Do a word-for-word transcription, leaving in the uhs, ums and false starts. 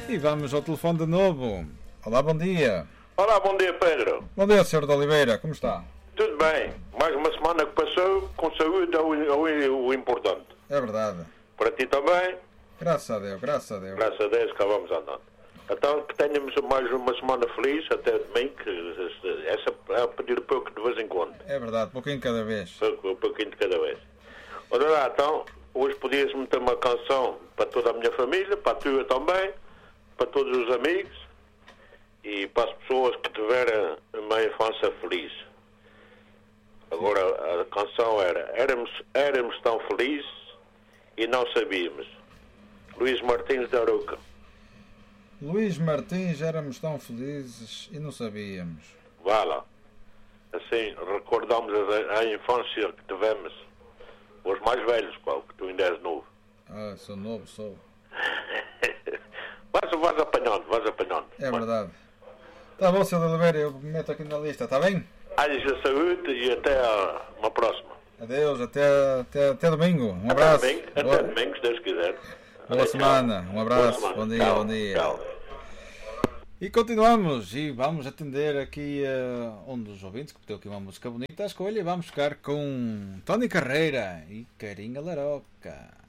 E vamos ao telefone de novo. Olá, bom dia. Olá, bom dia, Pedro. Bom dia, senhor de Oliveira, como está? Tudo bem. Mais uma semana que passou, com saúde é o, é o importante. É verdade. Para ti também? Graças a Deus, graças a Deus. Graças a Deus, cá vamos andando. Então, que tenhamos mais uma semana feliz, até domingo, que essa é a pedir pouco de vez em quando. É verdade, pouquinho cada vez. Pouco, um pouquinho de cada vez. Olha lá, então, hoje podias meter uma canção para toda a minha família, para a tua também, para todos os amigos e para as pessoas que tiveram uma infância feliz. Agora, a canção era Éramos, éramos tão felizes e não sabíamos. Luís Martins da Arouca. Luís Martins, éramos tão felizes e não sabíamos. Vá lá. Assim, recordamos a, a infância que tivemos. Os mais velhos, qual, que tu ainda és novo. Ah, sou novo, sou. Vais, vais apanhando, vais apanhando. É verdade. Está bom, senhor de Oliveira, eu me meto aqui na lista, está bem? Haja saúde e até a, uma próxima. Adeus, até, até, até domingo. Um Até abraço. domingo, até Boa, domingo, se Deus quiser. boa Até, semana, tchau. um abraço, Boa semana. bom dia, Tchau, bom dia. tchau. E continuamos e vamos atender aqui uh, um dos ouvintes que pediu aqui uma música bonita à escolha e vamos ficar com Tony Carreira e Carinha Laroca.